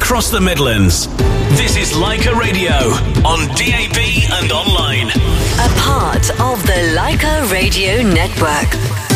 across the Midlands. This is Leica Radio on DAB and online. A part of the Leica Radio Network.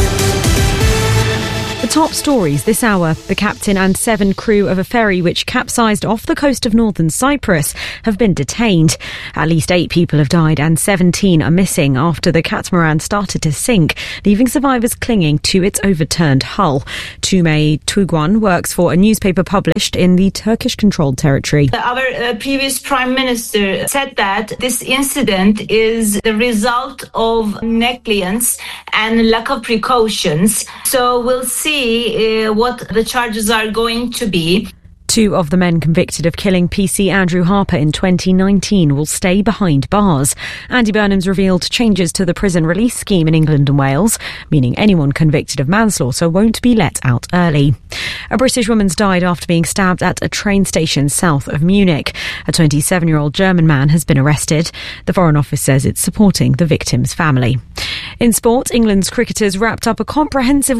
The top stories this hour. The captain and 7 crew of a ferry which capsized off the coast of northern Cyprus have been detained. At least 8 people have died and 17 are missing after the catamaran started to sink, leaving survivors clinging to its overturned hull. Tume Tuguan works for a newspaper published in the Turkish-controlled territory. Our previous Prime Minister said that this incident is the result of negligence and lack of precautions. So we'll see what the charges are going to be. 2 of the men convicted of killing PC Andrew Harper in 2019 will stay behind bars. Andy Burnham's revealed changes to the prison release scheme in England and Wales, meaning anyone convicted of manslaughter won't be let out early. A British woman's died after being stabbed at a train station south of Munich. A 27-year-old German man has been arrested. The Foreign Office says it's supporting the victim's family. In sport, England's cricketers wrapped up a comprehensive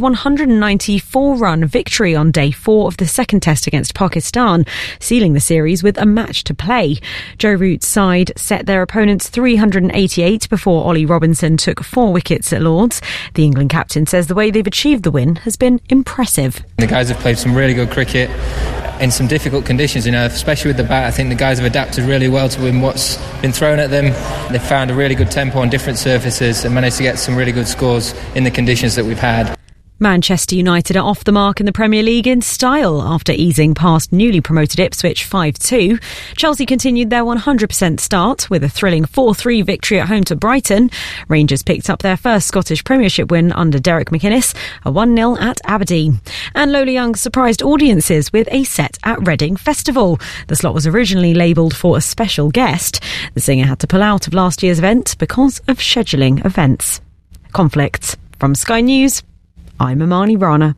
194-run victory on day 4 of the second test against Pakistan, sealing the series with a match to play. Joe Root's side set their opponents 388 before Ollie Robinson took 4 wickets at Lord's. The England captain says the way they've achieved the win has been impressive. The guys have played some really good cricket in some difficult conditions, especially with the bat. I think the guys have adapted really well to what's been thrown at them. They've found a really good tempo on different surfaces and managed to get some really good scores in the conditions that we've had. Manchester United are off the mark in the Premier League in style after easing past newly promoted Ipswich 5-2. Chelsea continued their 100% start with a thrilling 4-3 victory at home to Brighton. Rangers picked up their first Scottish Premiership win under Derek McInnes, a 1-0 at Aberdeen. And Lola Young surprised audiences with a set at Reading Festival. The slot was originally labelled for a special guest. The singer had to pull out of last year's event because of scheduling events. Conflicts. From Sky News, I'm Amani Rana.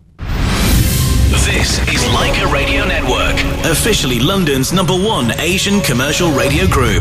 This is Leica Radio Network, officially London's #1 Asian commercial radio group.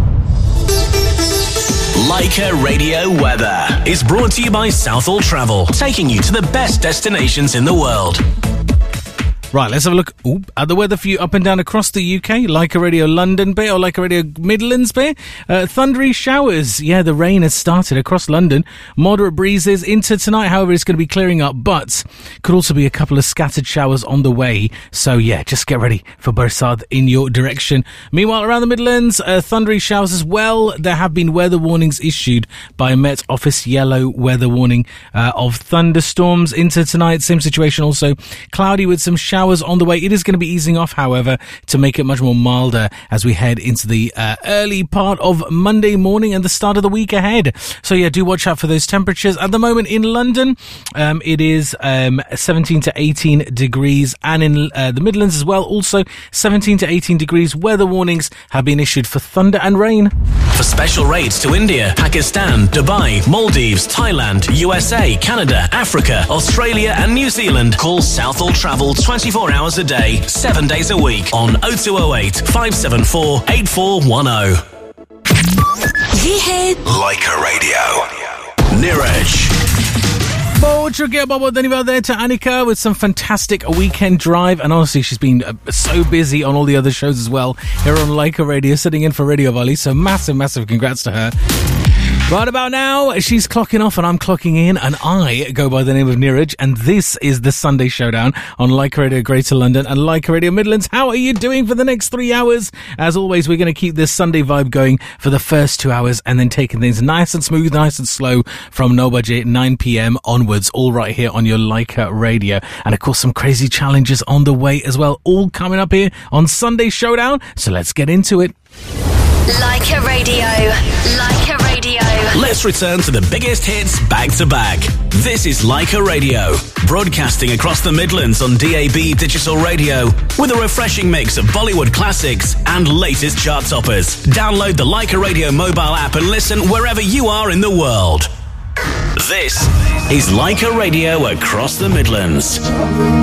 Leica Radio Weather is brought to you by Southall Travel, taking you to the best destinations in the world. Right, let's have a look at the weather for you up and down across the UK. Leica Radio London bit or Leica Radio Midlands bit. Thundery showers. Yeah, the rain has started across London. Moderate breezes into tonight. However, it's going to be clearing up, but could also be a couple of scattered showers on the way. So yeah, just get ready for Barsad in your direction. Meanwhile, around the Midlands, thundery showers as well. There have been weather warnings issued by Met Office. Yellow weather warning of thunderstorms into tonight. Same situation also. Cloudy with some showers on the way. It is going to be easing off, however, to make it much more milder as we head into the early part of Monday morning and the start of the week ahead. So yeah, do watch out for those temperatures. At the moment in London, it is 17 to 18 degrees, and in the Midlands as well, also 17 to 18 degrees. Weather warnings have been issued for thunder and rain. For special rates to India, Pakistan, Dubai, Maldives, Thailand, USA, Canada, Africa, Australia and New Zealand, call Southall Travel 24 hours a day, 7 days a week on 0208 574 8410. Leica Radio. Niraj. There to Annika with some fantastic weekend drive, and honestly she's been so busy on all the other shows as well here on Leica Radio, sitting in for Radio Valley, so massive congrats to her. Right about now, she's clocking off and I'm clocking in, and I go by the name of Niraj, and this is the Sunday Showdown on Leica Radio Greater London and Leica Radio Midlands. How are you doing for the next 3 hours? As always, we're going to keep this Sunday vibe going for the first 2 hours and then taking things nice and smooth, nice and slow from no budget 9 p.m. onwards, all right here on your Leica Radio. And of course, some crazy challenges on the way as well, all coming up here on Sunday Showdown. So let's get into it. Leica Radio. Leica Radio. Let's return to the biggest hits back to back. This is Leica Radio, broadcasting across the Midlands on DAB digital radio with a refreshing mix of Bollywood classics and latest chart toppers. Download the Leica Radio mobile app and listen wherever you are in the world. This is Leica Radio across the Midlands.